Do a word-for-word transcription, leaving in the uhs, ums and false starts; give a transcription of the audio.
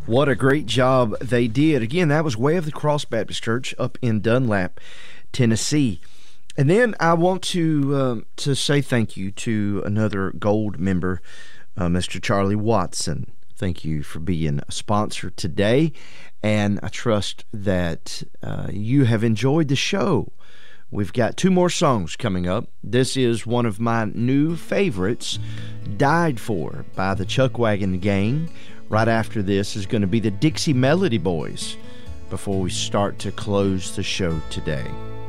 What a great job they did. Again, that was Way of the Cross Baptist Church up in Dunlap, Tennessee. And then I want to um, to say thank you to another Gold member, uh, Mister Charlie Watson. Thank you for being a sponsor today, and I trust that uh, you have enjoyed the show. We've got two more songs coming up. This is one of my new favorites, Died For by the Chuckwagon Gang. Right after this is going to be the Dixie Melody Boys before we start to close the show today.